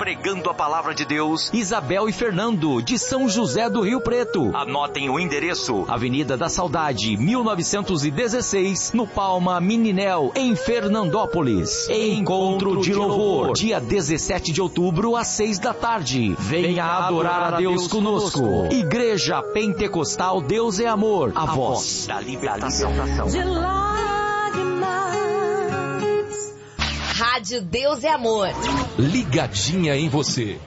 pregando a palavra de Deus, Isabel e Fernando, de São José do Rio Preto. Anotem o endereço: Avenida da Saudade, 1916, no Palma Mininel, em Fernandópolis. Encontro de louvor, dia 17 de outubro, às 6 da tarde. Venha adorar a Deus conosco. Igreja Pentecostal Deus é Amor, a voz da libertação. De lágrimas. Rádio Deus é Amor. Ligadinha em você.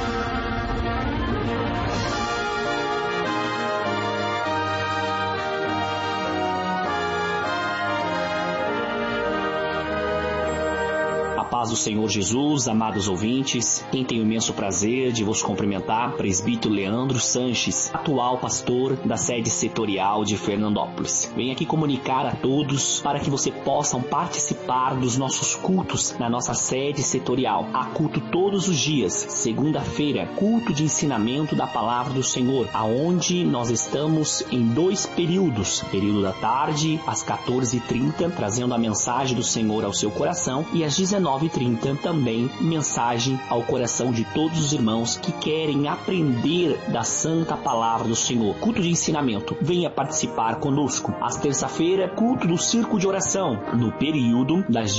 Paz do Senhor Jesus, amados ouvintes, quem tem o imenso prazer de vos cumprimentar, presbítero Leandro Sanches, atual pastor da sede setorial de Fernandópolis. Venho aqui comunicar a todos para que vocês possam participar dos nossos cultos na nossa sede setorial. Há culto todos os dias, segunda-feira, culto de ensinamento da palavra do Senhor, aonde nós estamos em 2 períodos, período da tarde às 14h30, trazendo a mensagem do Senhor ao seu coração, e às 19h30 também mensagem ao coração de todos os irmãos que querem aprender da santa palavra do Senhor. Culto de ensinamento. Venha participar conosco. Às terça-feira, culto do Círculo de Oração, no período das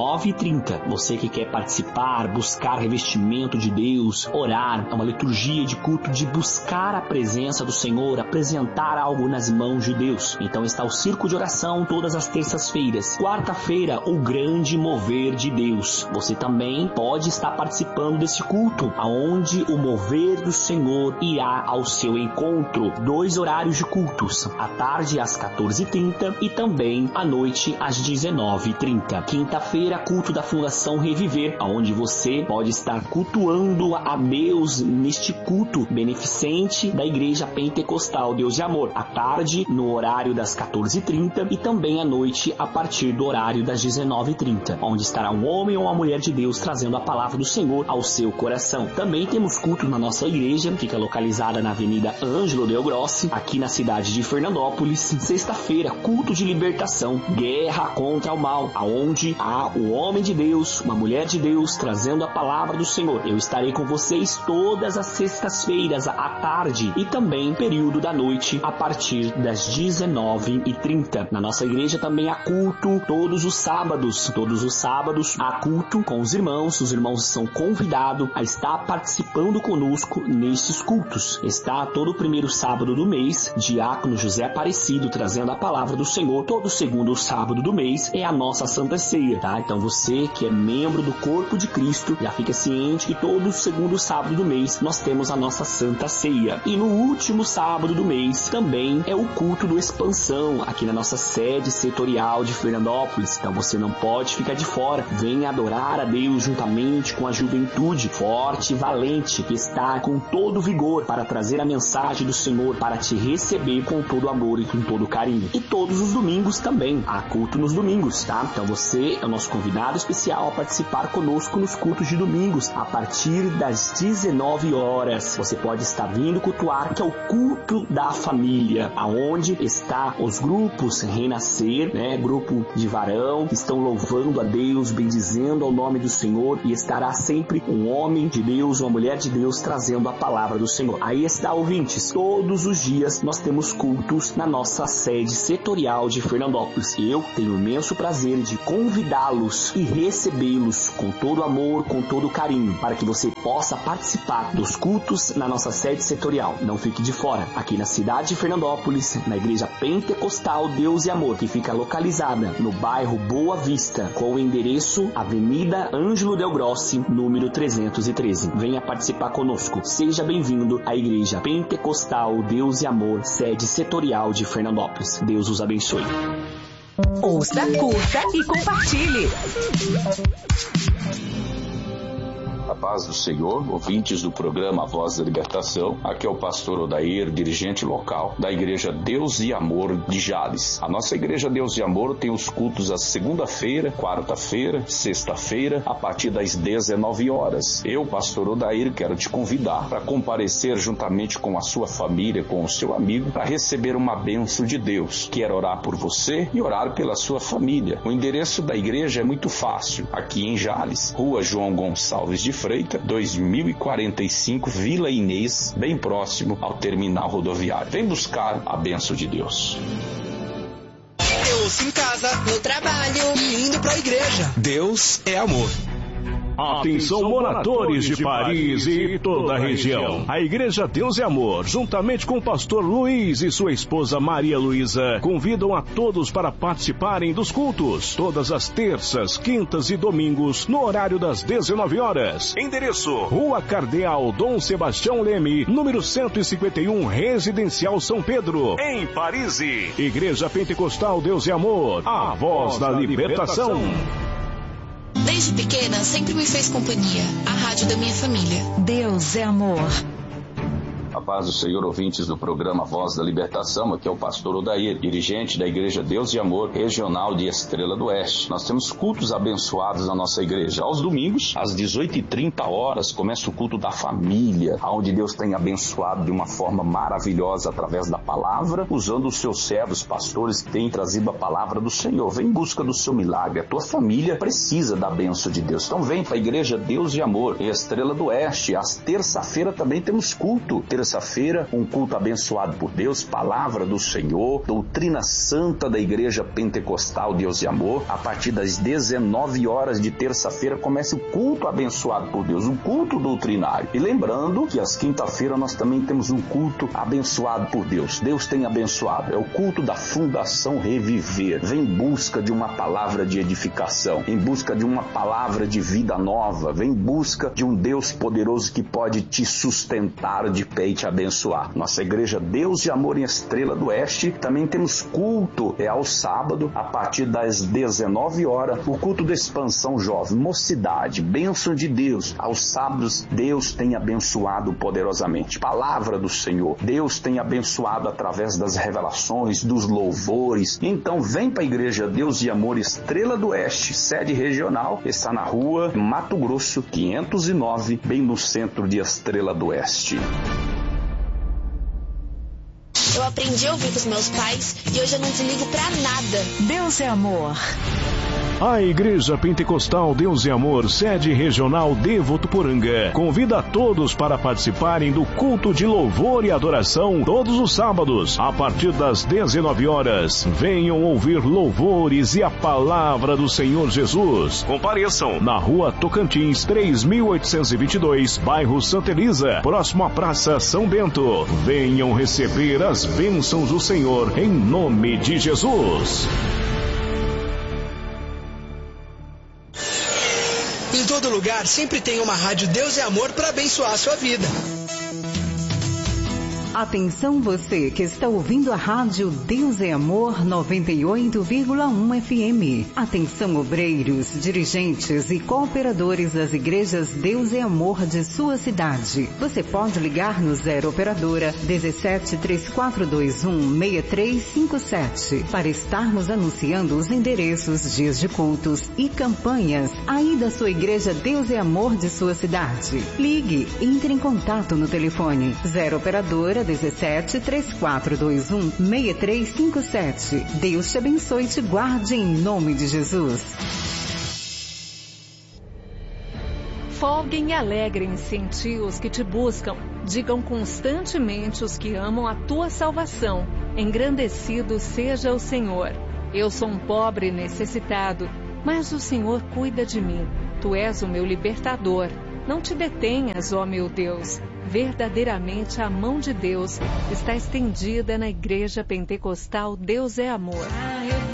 19h30. Você que quer participar, buscar revestimento de Deus, orar, é uma liturgia de culto de buscar a presença do Senhor, apresentar algo nas mãos de Deus. Então está o Círculo de Oração todas as terças-feiras. Quarta-feira, o grande mover de Deus. Você também pode estar participando desse culto, aonde o mover do Senhor irá ao seu encontro. 2 horários de cultos, à tarde às 14h30 e também à noite às 19h30. Quinta-feira, culto da Fundação Reviver, aonde você pode estar cultuando a Deus neste culto beneficente da Igreja Pentecostal Deus de Amor. À tarde, no horário das 14h30 e também à noite a partir do horário das 19h30, onde estará um homem ou uma mulher de Deus trazendo a palavra do Senhor ao seu coração. Também temos culto na nossa igreja, fica localizada na Avenida Ângelo Del Grossi, aqui na cidade de Fernandópolis. Sexta-feira, culto de libertação, guerra contra o mal, aonde há o homem de Deus, uma mulher de Deus trazendo a palavra do Senhor. Eu estarei com vocês todas as sextas-feiras à tarde e também período da noite a partir das 19h30. Na nossa igreja também há culto todos os sábados. Todos os sábados há culto com os irmãos são convidados a estar participando conosco nesses cultos. Está todo o primeiro sábado do mês, diácono José Aparecido trazendo a palavra do Senhor. Todo segundo sábado do mês é a nossa Santa Ceia, tá? Então você que é membro do corpo de Cristo, já fica ciente que todo segundo sábado do mês nós temos a nossa Santa Ceia. E no último sábado do mês também é o culto do Expansão, aqui na nossa sede setorial de Fernandópolis. Então você não pode ficar de fora. Venha adorar a Deus juntamente com a juventude forte e valente que está com todo vigor para trazer a mensagem do Senhor, para te receber com todo amor e com todo carinho. E todos os domingos também, há culto nos domingos, tá? Então você é o nosso convidado especial a participar conosco nos cultos de domingos, a partir das 19 horas. Você pode estar vindo cultuar, que é o culto da família, aonde está os grupos Renascer, né? Grupo de varão, que estão louvando a Deus, bendizendo ao nome do Senhor, e estará sempre um homem de Deus, uma mulher de Deus trazendo a palavra do Senhor. Aí está, ouvintes, todos os dias nós temos cultos na nossa sede setorial de Fernandópolis. Eu tenho o imenso prazer de convidá-los e recebê-los com todo amor, com todo carinho, para que você possa participar dos cultos na nossa sede setorial. Não fique de fora, aqui na cidade de Fernandópolis, na Igreja Pentecostal Deus e Amor, que fica localizada no bairro Boa Vista, com o endereço Avenida Ângelo Del Grossi, número 313. Venha participar conosco. Seja bem-vindo à Igreja Pentecostal Deus e Amor, sede setorial de Fernandópolis. Deus os abençoe. Ouça, curta e compartilhe. A paz do Senhor, ouvintes do programa A Voz da Libertação. Aqui é o pastor Odair, dirigente local da Igreja Deus e Amor de Jales. A nossa Igreja Deus e Amor tem os cultos às segunda-feira, quarta-feira, sexta-feira, a partir das 19 horas. Eu, pastor Odair, quero te convidar para comparecer juntamente com a sua família, com o seu amigo, para receber uma bênção de Deus. Quero orar por você e orar pela sua família. O endereço da igreja é muito fácil. Aqui em Jales, Rua João Gonçalves de Freitas, 2045, Vila Inês, bem próximo ao terminal rodoviário. Vem buscar a bênção de Deus. Eu ouço em casa, no trabalho e indo pra igreja. Deus é amor. Atenção, moradores de Paris e toda a região. A Igreja Deus é Amor, juntamente com o pastor Luiz e sua esposa Maria Luísa, convidam a todos para participarem dos cultos, todas as terças, quintas e domingos, no horário das 19 horas. Endereço: Rua Cardeal Dom Sebastião Leme, número 151, Residencial São Pedro, em Paris. Igreja Pentecostal Deus é Amor, a voz da libertação. Desde pequena, sempre me fez companhia. A rádio da minha família. Deus é amor. A paz do Senhor, ouvintes do programa Voz da Libertação. Aqui é o pastor Odair, dirigente da Igreja Deus e Amor, regional de Estrela do Oeste. Nós temos cultos abençoados na nossa igreja. Aos domingos, às 18h30, começa o culto da família, onde Deus tem abençoado de uma forma maravilhosa através da palavra, usando os seus servos, pastores que têm trazido a palavra do Senhor. Vem em busca do seu milagre. A tua família precisa da bênção de Deus. Então vem para a Igreja Deus e Amor, em Estrela do Oeste. Às terça-feira também temos culto. Terça-feira, um culto abençoado por Deus, palavra do Senhor, doutrina santa da Igreja Pentecostal Deus e Amor. A partir das 19 horas de terça-feira começa o culto abençoado por Deus, um culto doutrinário. E lembrando que às quinta-feira nós também temos um culto abençoado por Deus. Deus tem abençoado. É o culto da Fundação Reviver. Vem em busca de uma palavra de edificação, em busca de uma palavra de vida nova. Vem em busca de um Deus poderoso que pode te sustentar de pé e te abençoar. Nossa Igreja Deus e Amor em Estrela do Oeste. Também temos culto ao sábado, a partir das 19 horas, o culto da expansão jovem, mocidade, bênção de Deus. Aos sábados, Deus tem abençoado poderosamente. Palavra do Senhor. Deus tem abençoado através das revelações, dos louvores. Então vem para a Igreja Deus e Amor Estrela do Oeste, sede regional, está na rua Mato Grosso 509, bem no centro de Estrela do Oeste. Eu aprendi a ouvir com os meus pais e hoje eu não desligo pra nada. Deus é amor. A Igreja Pentecostal Deus e Amor, sede regional de Votuporanga, convida a todos para participarem do culto de louvor e adoração todos os sábados, a partir das 19 horas. Venham ouvir louvores e a palavra do Senhor Jesus. Compareçam na Rua Tocantins, 3822, bairro Santa Elisa, próximo à Praça São Bento. Venham receber as bênçãos do Senhor em nome de Jesus. Em todo lugar sempre tem uma rádio Deus é Amor para abençoar a sua vida. Atenção você que está ouvindo a rádio Deus é Amor 98,1 FM. Atenção obreiros, dirigentes e cooperadores das igrejas Deus é Amor de sua cidade. Você pode ligar no 0 operadora 17 3421 6357 para estarmos anunciando os endereços, dias de cultos e campanhas aí da sua igreja Deus é Amor de sua cidade. Ligue, entre em contato no telefone 0 operadora 17 3421 6357. Deus te abençoe e te guarde em nome de Jesus. Folguem e alegrem-se em ti os que te buscam. Digam constantemente os que amam a tua salvação. Engrandecido seja o Senhor. Eu sou um pobre e necessitado, mas o Senhor cuida de mim. Tu és o meu libertador. Não te detenhas, ó meu Deus. Verdadeiramente a mão de Deus está estendida na Igreja Pentecostal Deus é Amor.